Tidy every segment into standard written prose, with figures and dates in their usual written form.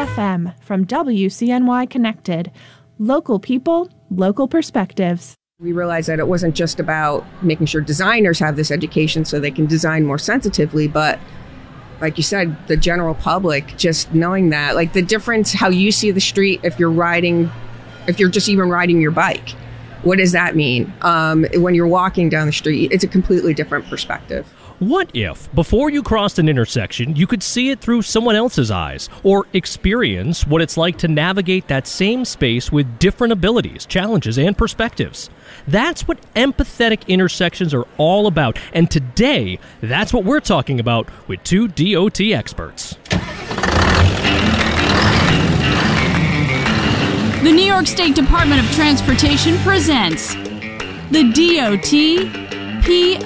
FM from WCNY Connected. Local people, local perspectives. We realized that it wasn't just about making sure designers have this education so they can design more sensitively, but like you said, the general public, just knowing that, like the difference, how you see the street if you're just even riding your bike. What does that mean? When you're walking down the street, it's a completely different perspective. What if, before you crossed an intersection, you could see it through someone else's eyes, or experience what it's like to navigate that same space with different abilities, challenges, and perspectives? That's what empathetic intersections are all about, and today, that's what we're talking about with two DOT experts. The New York State Department of Transportation presents the DOT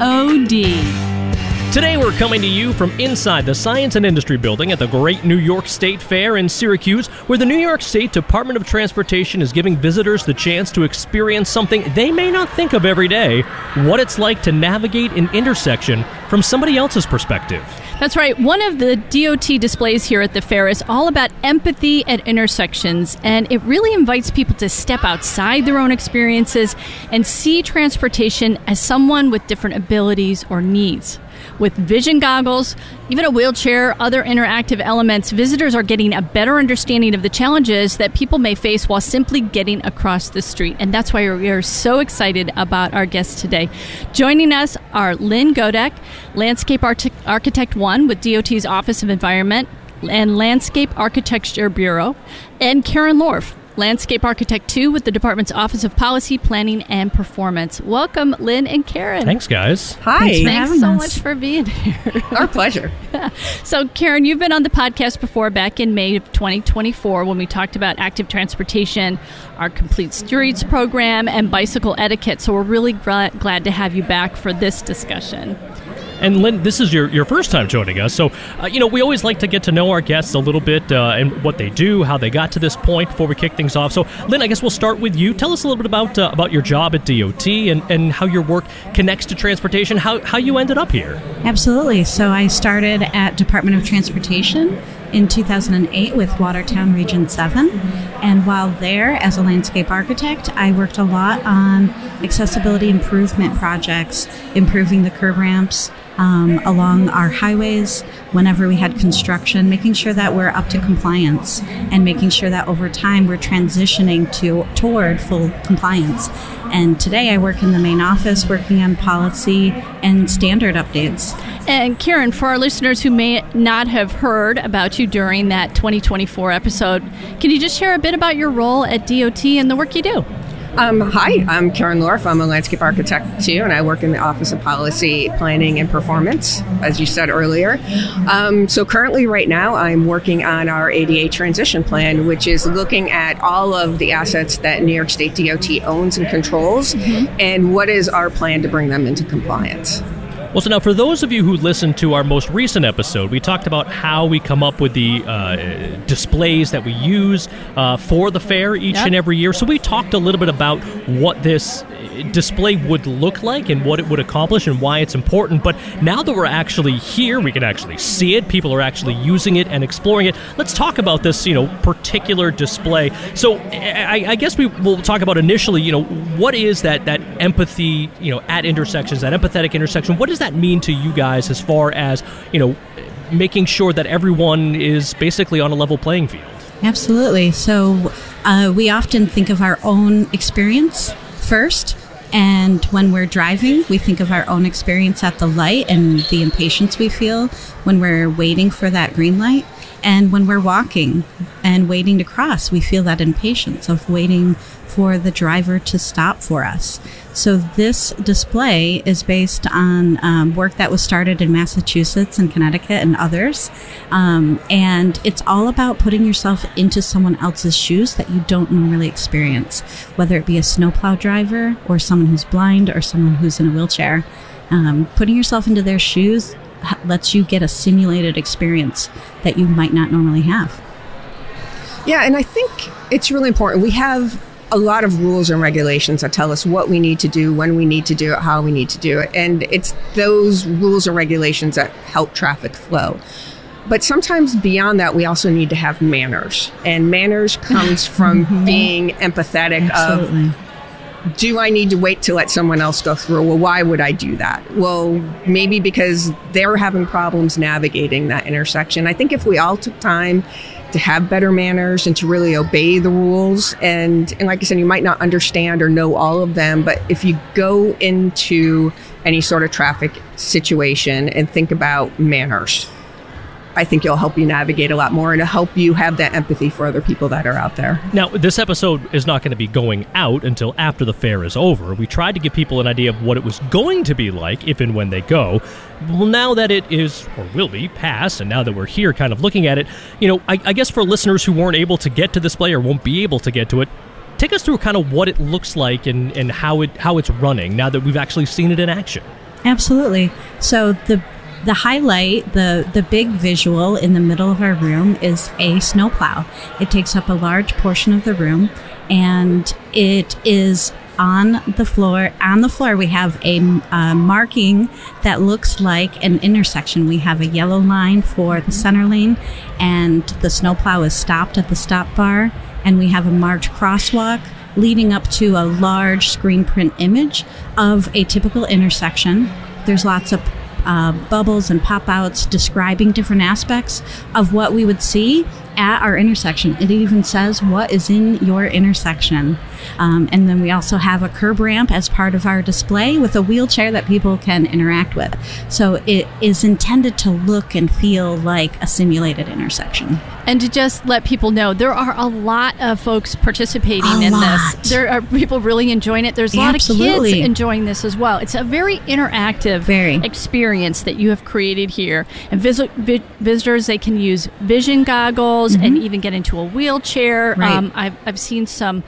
POD. Today we're coming to you from inside the Science and Industry Building at the Great New York State Fair in Syracuse, where the New York State Department of Transportation is giving visitors the chance to experience something they may not think of every day, what it's like to navigate an intersection from somebody else's perspective. That's right. One of the DOT displays here at the fair is all about empathy at intersections, and it really invites people to step outside their own experiences and see transportation as someone with different abilities or needs. With vision goggles, even a wheelchair, other interactive elements, visitors are getting a better understanding of the challenges that people may face while simply getting across the street. And that's why we are so excited about our guests today. Joining us are Lynn Godek, Landscape Architect 1 with DOT's Office of Environment and Landscape Architecture Bureau, and Karen Lorf, Landscape Architect 2 with the Department's Office of Policy, Planning, and Performance. Welcome, Lynn and Karen. Thanks, guys. Hi. Thanks so much for being here. Our pleasure. So, Karen, you've been on the podcast before, back in May of 2024, when we talked about active transportation, our Complete Streets program, and bicycle etiquette. So we're really glad to have you back for this discussion. And Lynn, this is your first time joining us, so, we always like to get to know our guests a little bit and what they do, how they got to this point before we kick things off. So, Lynn, I guess we'll start with you. Tell us a little bit about your job at DOT and how your work connects to transportation, how you ended up here. Absolutely. So I started at Department of Transportation in 2008 with Watertown Region 7. And while there, as a landscape architect, I worked a lot on accessibility improvement projects, improving the curb ramps along our highways whenever we had construction, making sure that we're up to compliance and making sure that over time we're transitioning toward full compliance. And today I work in the main office working on policy and standard updates. And Karen, for our listeners who may not have heard about you during that 2024 episode, can you just share a bit about your role at DOT and the work you do? Hi, I'm Karen Lorf. I'm a landscape architect too, and I work in the Office of Policy, Planning, and Performance, as you said earlier. So currently, right now, I'm working on our ADA transition plan, which is looking at all of the assets that New York State DOT owns and controls, and what is our plan to bring them into compliance. Well, so now for those of you who listened to our most recent episode, we talked about how we come up with the displays that we use for the fair each and every year. So we talked a little bit about what this display would look like and what it would accomplish and why it's important. But now that we're actually here, we can actually see it. People are actually using it and exploring it. Let's talk about this, particular display. So I guess we will talk about initially, what is that empathy, at intersections, that empathetic intersection? What does that mean to you guys as far as, making sure that everyone is basically on a level playing field? Absolutely. So we often think of our own experience first. And when we're driving, we think of our own experience at the light and the impatience we feel when we're waiting for that green light. And when we're walking and waiting to cross, we feel that impatience of waiting for the driver to stop for us. So this display is based on work that was started in Massachusetts and Connecticut and others. And it's all about putting yourself into someone else's shoes that you don't normally experience, whether it be a snowplow driver or someone who's blind or someone who's in a wheelchair. Putting yourself into their shoes lets you get a simulated experience that you might not normally have. Yeah, and I think it's really important. We have a lot of rules and regulations that tell us what we need to do, when we need to do it, how we need to do it. And it's those rules and regulations that help traffic flow. But sometimes beyond that, we also need to have manners. And manners comes from being empathetic. Absolutely. Do I need to wait to let someone else go through? Well, why would I do that? Well, maybe because they're having problems navigating that intersection. I think if we all took time to have better manners and to really obey the rules, and like I said, you might not understand or know all of them, but if you go into any sort of traffic situation and think about manners, I think it'll help you navigate a lot more and it'll help you have that empathy for other people that are out there. Now, this episode is not going to be going out until after the fair is over. We tried to give people an idea of what it was going to be like if and when they go. Well, now that it is, or will be, past, and now that we're here kind of looking at it, I guess for listeners who weren't able to get to display or won't be able to get to it, take us through kind of what it looks like and how it's running now that we've actually seen it in action. Absolutely. So the highlight, the big visual in the middle of our room is a snowplow. It takes up a large portion of the room, and it is on the floor. On the floor, we have a marking that looks like an intersection. We have a yellow line for the center lane, and the snowplow is stopped at the stop bar, and we have a marked crosswalk leading up to a large screen print image of a typical intersection. There's lots of bubbles and pop-outs describing different aspects of what we would see at our intersection. It even says what is in your intersection. And then we also have a curb ramp as part of our display with a wheelchair that people can interact with. So it is intended to look and feel like a simulated intersection. And to just let people know, there are a lot of folks participating in this. There are people really enjoying it. There's a lot of kids enjoying this as well. It's a very interactive experience that you have created here. And visitors, they can use vision goggles and even get into a wheelchair. Right. I've seen some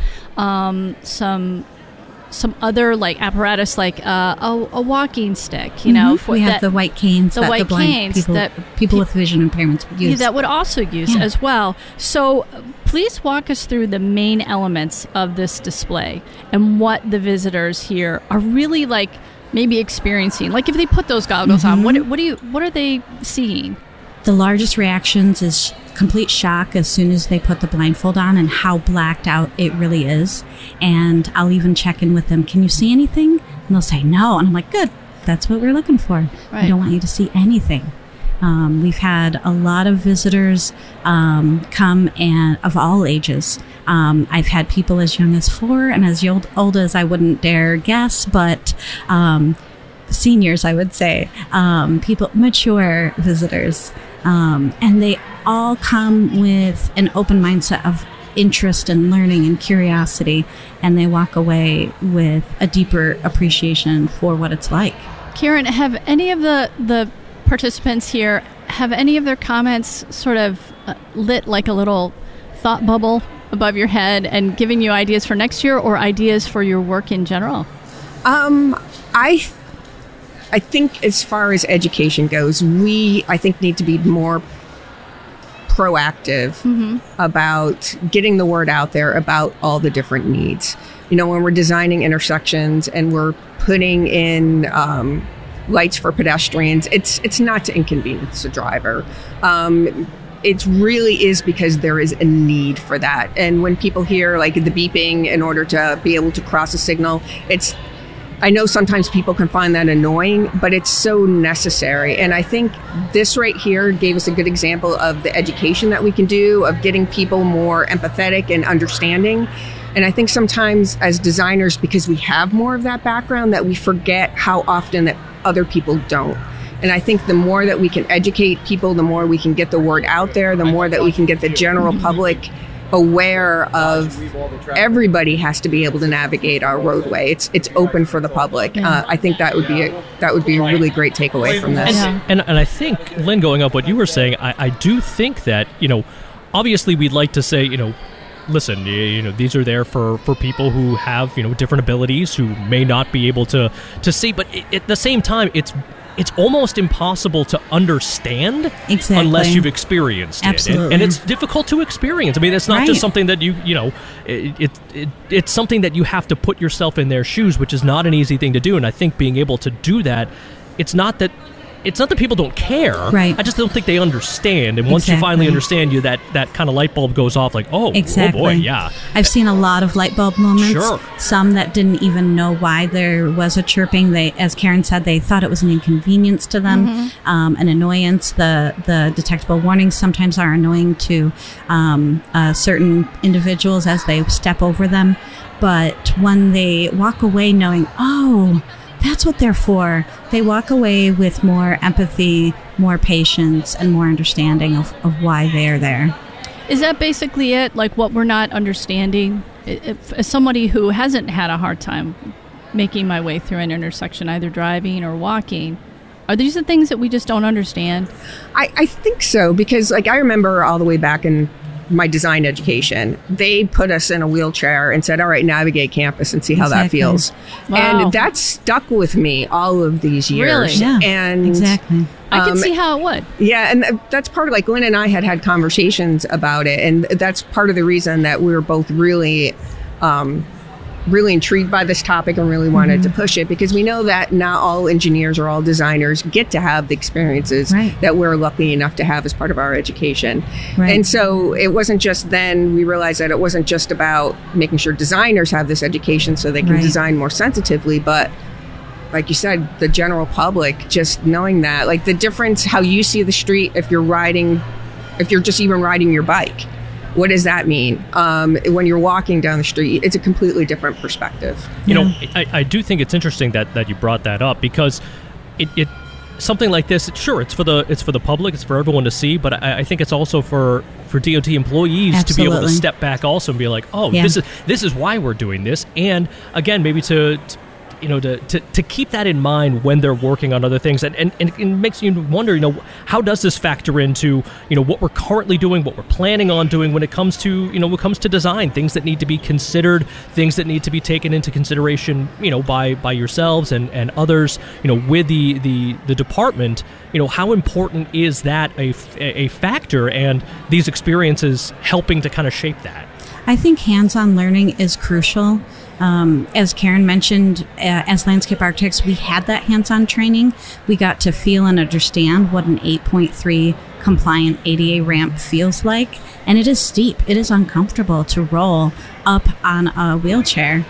other like apparatus, like a walking stick. We have the white canes. The white canes that people with vision impairments would use. That would also use as well. So please walk us through the main elements of this display and what the visitors here are really like maybe experiencing. Like if they put those goggles on, what are they seeing? The largest reactions is complete shock as soon as they put the blindfold on and how blacked out it really is. And I'll even check in with them. Can you see anything? And they'll say no. And I'm like, good. That's what we're looking for. Right. We don't want you to see anything. We've had a lot of visitors come, and of all ages. I've had people as young as 4 and as old as I wouldn't dare guess, but seniors, I would say, mature visitors. And they all come with an open mindset of interest and learning and curiosity, and they walk away with a deeper appreciation for what it's like. Karen, have any of the participants here, have any of their comments sort of lit like a little thought bubble above your head and giving you ideas for next year or ideas for your work in general? I think as far as education goes, I think need to be more proactive about getting the word out there about all the different needs. When we're designing intersections and we're putting in lights for pedestrians, it's not to inconvenience the driver. It really is because there is a need for that. And when people hear like the beeping in order to be able to cross a signal, I know sometimes people can find that annoying, but it's so necessary. And I think this right here gave us a good example of the education that we can do, of getting people more empathetic and understanding. And I think sometimes as designers, because we have more of that background, that we forget how often that other people don't. And I think the more that we can educate people, the more we can get the word out there, the more that we can get the general public aware of everybody has to be able to navigate our roadway. It's open for the public. I think that would be a really great takeaway from this. And I think, Lynn, going up what you were saying, I do think that, obviously we'd like to say, listen, these are there for people who have, different abilities, who may not be able to see, but at the same time, it's almost impossible to understand unless you've experienced it. And it's difficult to experience. I mean, it's not just something that it's something that you have to put yourself in their shoes, which is not an easy thing to do. And I think being able to do that, it's not that it's not that people don't care. Right. I just don't think they understand. And once you finally understand, that kind of light bulb goes off like, oh boy, yeah. I've seen a lot of light bulb moments. Sure. Some that didn't even know why there was a chirping. They, as Karen said, they thought it was an inconvenience to them, an annoyance. The detectable warnings sometimes are annoying to certain individuals as they step over them. But when they walk away knowing, oh, that's what they're for, they walk away with more empathy, more patience, and more understanding of why they're there. Is that basically it? Like what we're not understanding? As somebody who hasn't had a hard time making my way through an intersection, either driving or walking, are these the things that we just don't understand? I think so, because like I remember all the way back in my design education, they put us in a wheelchair and said, all right, navigate campus and see how that feels. Wow. And that stuck with me all of these years. Really? Yeah, and exactly. I can see how it would. Yeah, and that's part of, like, Lynn and I had conversations about it, and that's part of the reason that we were both really intrigued by this topic and really wanted to push it, because we know that not all engineers or all designers get to have the experiences that we're lucky enough to have as part of our education. Right. And so it wasn't just then, we realized that it wasn't just about making sure designers have this education so they can design more sensitively, but like you said, the general public, just knowing that, like the difference, how you see the street if you're just even riding your bike. What does that mean? When you're walking down the street, it's a completely different perspective. You know, I do think it's interesting that you brought that up, because it something like this, sure, it's for the public, it's for everyone to see, but I think it's also for DOT employees to be able to step back also and be like, oh, this is why we're doing this, and again, maybe to keep that in mind when they're working on other things. And it makes you wonder, how does this factor into, what we're currently doing, what we're planning on doing when it comes to, when it comes to design, things that need to be considered, things that need to be taken into consideration, by yourselves and others, with the department, how important is that a factor, and these experiences helping to kind of shape that? I think hands-on learning is crucial. As Karen mentioned, as landscape architects, we had that hands-on training. We got to feel and understand what an 8.3 compliant ADA ramp feels like. And it is steep. It is uncomfortable to roll up on a wheelchair.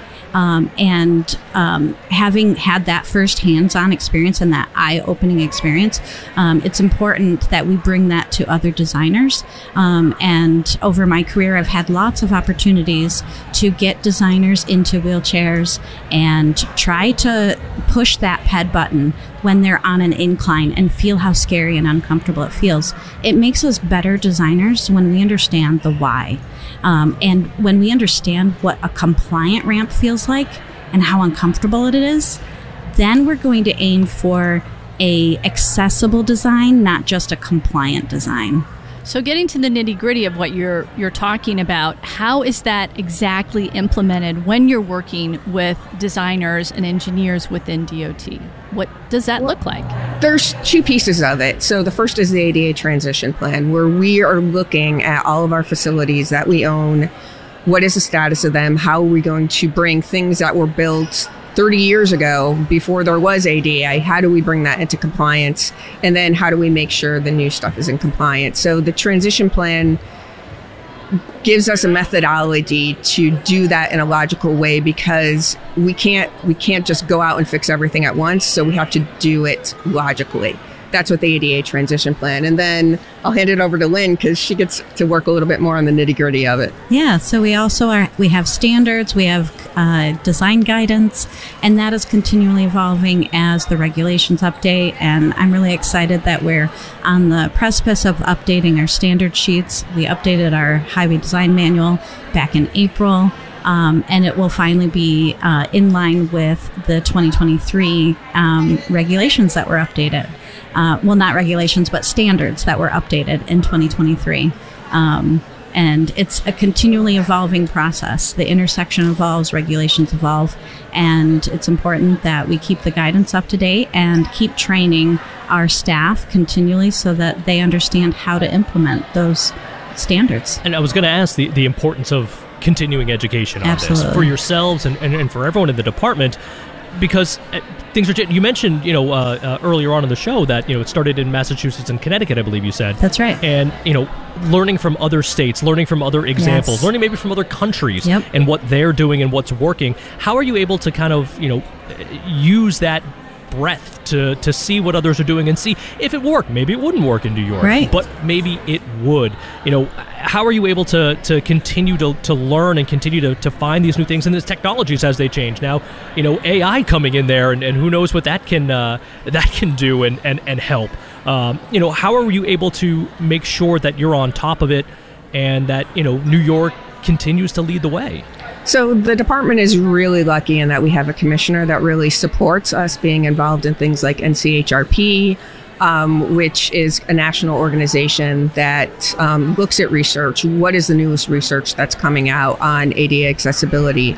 Having had that first hands-on experience and that eye-opening experience, it's important that we bring that to other designers. And over my career, I've had lots of opportunities to get designers into wheelchairs and try to push that ped button when they're on an incline and feel how scary and uncomfortable it feels. It makes us better designers when we understand the why. And when we understand what a compliant ramp feels like and how uncomfortable it is, then we're going to aim for a accessible design, not just a compliant design. So getting to the nitty-gritty of what you're talking about, how is that exactly implemented when you're working with designers and engineers within DOT? What does that look like? There's two pieces of it. So the first is the ADA transition plan, where we are looking at all of our facilities that we own. What is the status of them? How are we going to bring things that were built 30 years ago, before there was ADA, how do we bring that into compliance? And then how do we make sure the new stuff is in compliance? So the transition plan gives us a methodology to do that in a logical way, because we can't just go out and fix everything at once. So we have to do it logically. That's what the ADA transition plan. And then I'll hand it over to Lynn, because she gets to work a little bit more on the nitty gritty of it. Yeah, so we have standards, we have design guidance, and that is continually evolving as the regulations update. And I'm really excited that we're on the precipice of updating our standard sheets. We updated our highway design manual back in April. And it will finally be in line with the 2023 regulations that were updated. Well, not regulations, but standards that were updated in 2023. And it's a continually evolving process. The intersection evolves, regulations evolve, and it's important that we keep the guidance up to date and keep training our staff continually so that they understand how to implement those standards. And I was going to ask the importance of continuing education on Absolutely. this for yourselves and for everyone in the department. because things are changing. You mentioned, earlier on in the show that, it started in Massachusetts and Connecticut, I believe you said. That's right. And, learning from other states, learning from other examples, Yes. learning maybe from other countries Yep. and what they're doing and what's working. How are you able to kind of, use that breadth to see what others are doing and see if it worked? Maybe it wouldn't work in New York, Right. but maybe it would. How are you able to continue to learn and continue to find these new things and these technologies as they change? Now, AI coming in there and who knows what that can do and help. How are you able to make sure that you're on top of it and that, New York continues to lead the way? So the department is really lucky in that we have a commissioner that really supports us being involved in things like NCHRP, which is a national organization that looks at research. What is the newest research that's coming out on ADA accessibility?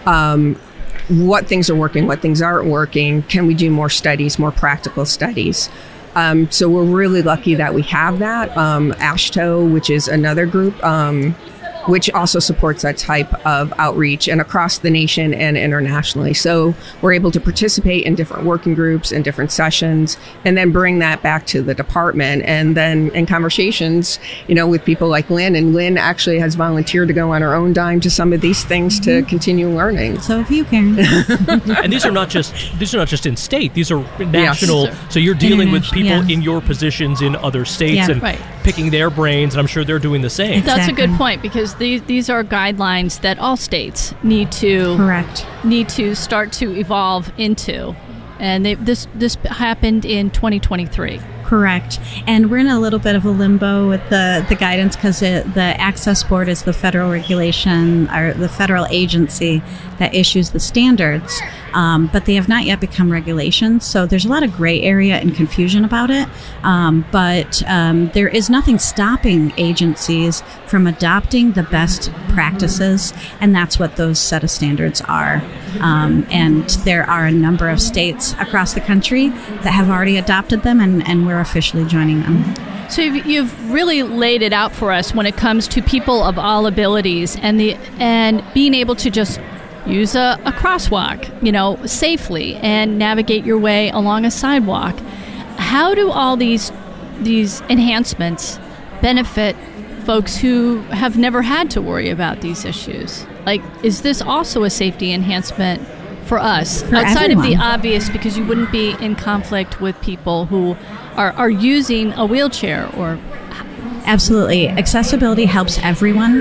What things are working, what things aren't working? Can we do more studies, more practical studies? So we're really lucky that we have that. AASHTO, which is another group, which also supports that type of outreach and across the nation and internationally. So we're able to participate in different working groups and different sessions and then bring that back to the department. And then in conversations, with people like Lynn, and Lynn actually has volunteered to go on her own dime to some of these things to continue learning. So have you, Karen. And these are not just in state; these are national. Yes. So you're dealing with people International, in your positions in other states Yeah. and Right. picking their brains, and I'm sure they're doing the same. That's a good Exactly. point, because these are guidelines that all states need to Correct. start to evolve into, and this happened in 2023. Correct. And we're in a little bit of a limbo with the guidance because the Access Board is the federal regulation or the federal agency that issues the standards, but they have not yet become regulations. So there's a lot of gray area and confusion about it. But there is nothing stopping agencies from adopting the best practices, and that's what those set of standards are. And there are a number of states across the country that have already adopted them, and we're officially joining them. So you've really laid it out for us when it comes to people of all abilities and being able to just use a crosswalk, safely and navigate your way along a sidewalk. How do all these enhancements benefit folks who have never had to worry about these issues? Like, is this also a safety enhancement for us For outside of the everyone. obvious, because you wouldn't be in conflict with people who are using a wheelchair or Absolutely. Accessibility helps everyone.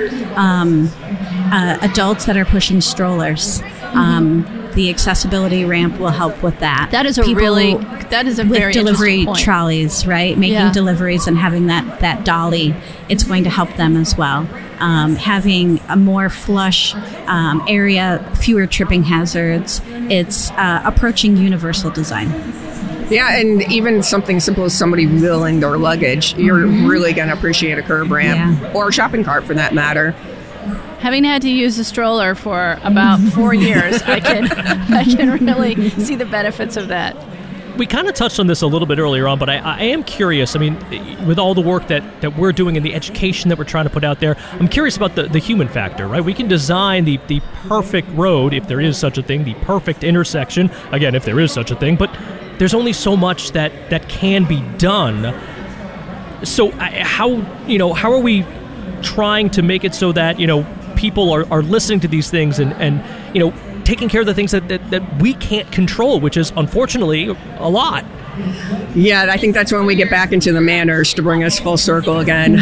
Adults that are pushing strollers. The accessibility ramp will help with that. that is a People very with delivery interesting point. trolleys, right? Making Yeah. deliveries and having that dolly, it's going to help them as well. Having a more flush area, fewer tripping hazards. It's approaching universal design. Yeah, and even something simple as somebody wheeling their luggage, you're really going to appreciate a curb ramp Yeah. or a shopping cart for that matter. Having had to use a stroller for about 4 years, I can really see the benefits of that. We kind of touched on this a little bit earlier on, but I am curious. I mean, with all the work that we're doing and the education that we're trying to put out there, I'm curious about the human factor, right? We can design the perfect road, if there is such a thing, the perfect intersection, again, if there is such a thing, but there's only so much that can be done. So how are we trying to make it so that, people are listening to these things and taking care of the things that we can't control, which is unfortunately a lot. Yeah, I think that's when we get back into the manners to bring us full circle again.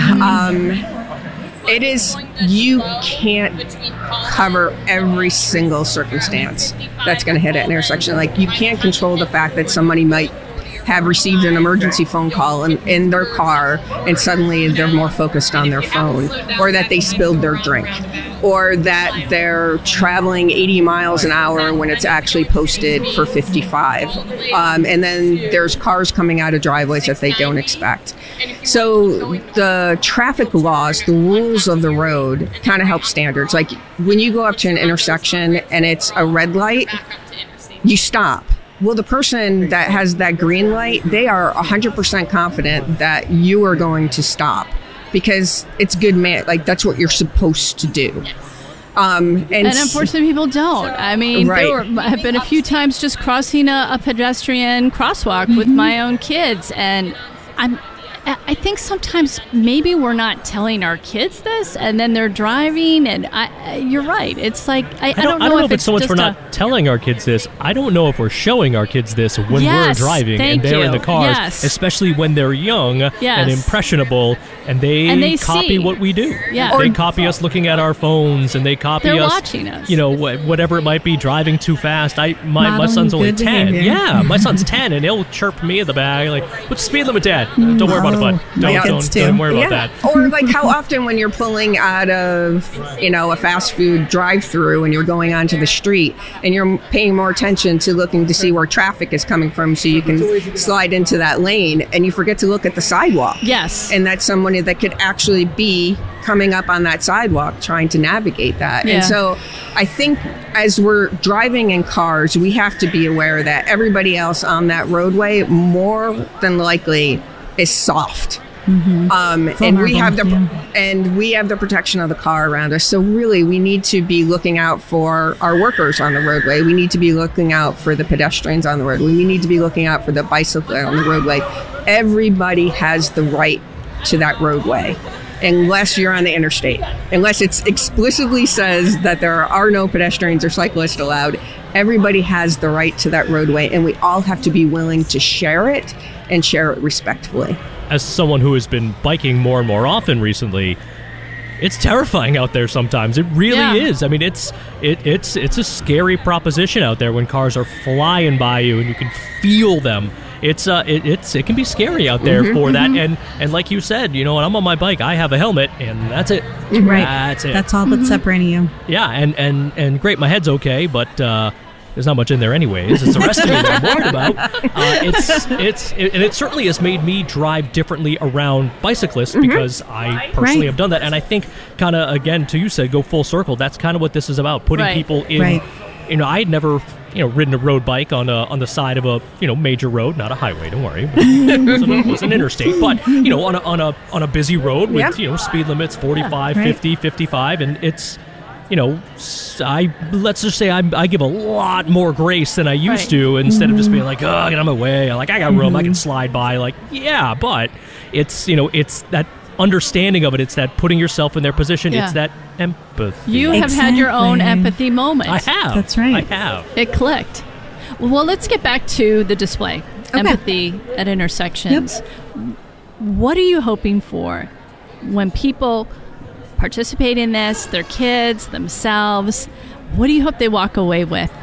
It is, you can't cover every single circumstance that's going to hit an intersection. Like, you can't control the fact that somebody might have received an emergency phone call in their car and suddenly they're more focused on their phone, or that they spilled their drink, or that they're traveling 80 miles an hour when it's actually posted for 55. And then there's cars coming out of driveways that they don't expect. So the traffic laws, the rules of the road kind of help standards. Like, when you go up to an intersection and it's a red light, you stop. Well, the person that has that green light, they are 100% confident that you are going to stop because it's good like, that's what you're supposed to do. And unfortunately, people don't. I mean, Right. there have been a few times just crossing a pedestrian crosswalk with my own kids, and I think sometimes maybe we're not telling our kids this, and then they're driving, and you're right. It's like, I don't know if it's so much we're not telling our kids this. I don't know if we're showing our kids this when we're driving and they're in the cars, especially when they're young and impressionable, and they copy see. What we do. Yeah. They copy us looking at our phones, and they copy They're us. watching us. You know, whatever it might be, driving too fast. My son's only 10. behavior. Yeah, my son's 10, and he'll chirp me in the back like, "What's the speed limit, Dad?" Don't worry about it, bud. Don't worry about that. Or like how often when you're pulling out of, a fast food drive-through and you're going onto the street and you're paying more attention to looking to see where traffic is coming from so you can slide into that lane, and you forget to look at the sidewalk. Yes. And that's somebody that could actually be coming up on that sidewalk trying to navigate that. Yeah. And so I think as we're driving in cars, we have to be aware that everybody else on that roadway more than likely is soft. And we have the protection of the car around us. So really, we need to be looking out for our workers on the roadway. We need to be looking out for the pedestrians on the roadway. We need to be looking out for the bicycle on the roadway. Everybody has the right to that roadway, unless you're on the interstate. Unless it explicitly says that there are no pedestrians or cyclists allowed, everybody has the right to that roadway, and we all have to be willing to share it and share it respectfully. As someone who has been biking more and more often recently, it's terrifying out there sometimes. It really is. I mean, it's a scary proposition out there when cars are flying by you and you can feel them. It can be scary out there for that. And like you said, when I'm on my bike, I have a helmet, and that's it. Right. That's it. That's all that's separating you. Yeah, and great, my head's okay, but there's not much in there anyways. It's the rest of me that I'm worried about. And it certainly has made me drive differently around bicyclists because I personally have done that. And I think kind of, again, to you said, go full circle. That's kind of what this is about, putting people in. Right. I had never, ridden a road bike on the side of a, major road, not a highway. Don't worry, it was an interstate, but on a busy road with speed limits 45, 50, 55, and it's. Let's just say I give a lot more grace than I used to, instead of just being like, oh, get out of my way. Like, I got room, I can slide by. Like, yeah, but it's, it's that understanding of it. It's that putting yourself in their position. Yeah. It's that empathy. You have had your own empathy moment. I have. That's right. I have. It clicked. Well, let's get back to the display. Okay. Empathy at intersections. Yep. What are you hoping for when people participate in this, their kids, themselves? What do you hope they walk away with?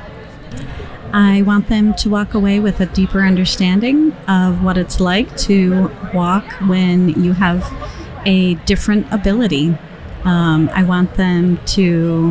I want them to walk away with a deeper understanding of what it's like to walk when you have a different ability. I want them to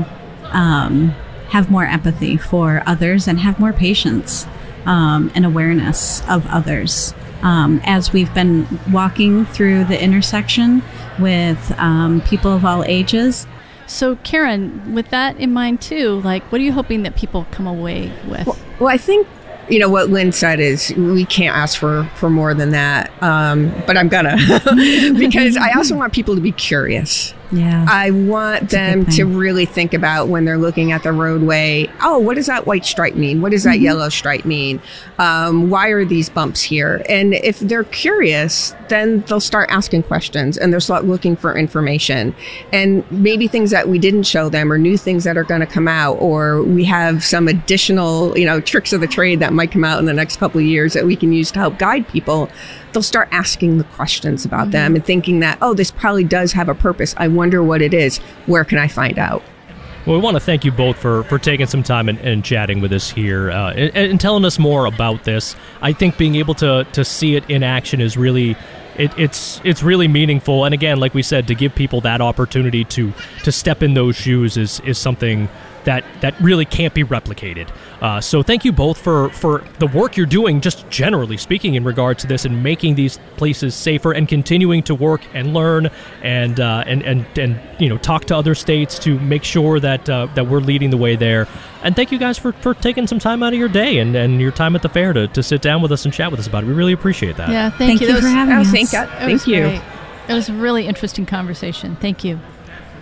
have more empathy for others and have more patience and awareness of others. As we've been walking through the intersection with people of all ages. So, Karen, with that in mind too, what are you hoping that people come away with? Well, I think, what Lynn said is we can't ask for more than that. But I'm gonna, because I also want people to be curious. Yeah. I want them to really think about when they're looking at the roadway, oh, what does that white stripe mean? What does that yellow stripe mean? Why are these bumps here? And if they're curious, then they'll start asking questions and they'll start looking for information. And maybe things that we didn't show them, or new things that are going to come out, or we have some additional, tricks of the trade that might come out in the next couple of years that we can use to help guide people. They'll start asking the questions about them and thinking that, oh, this probably does have a purpose. I wonder what it is. Where can I find out? Well, we want to thank you both for taking some time and chatting with us here and telling us more about this. I think being able to see it in action is really, it's really meaningful. And again, like we said, to give people that opportunity to step in those shoes is something that really can't be replicated. So thank you both for the work you're doing, just generally speaking, in regard to this, and making these places safer, and continuing to work and learn and talk to other states to make sure that we're leading the way there. And thank you guys for taking some time out of your day and your time at the fair to sit down with us and chat with us about it. We really appreciate that. Yeah, thank you for having us. Thank you. It was a really interesting conversation. Thank you.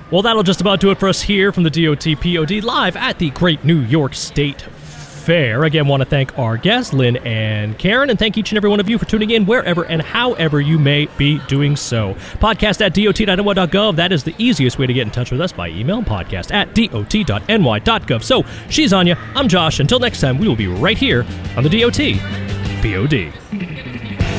Well, that'll just about do it for us here from the DOT POD live at the Great New York State Fair. Again, want to thank our guests, Lynn and Karen, and thank each and every one of you for tuning in wherever and however you may be doing so. Podcast at dot.ny.gov. That is the easiest way to get in touch with us by email, podcast at dot.ny.gov. So she's Anya, I'm Josh. Until next time, we will be right here on the DOT POD.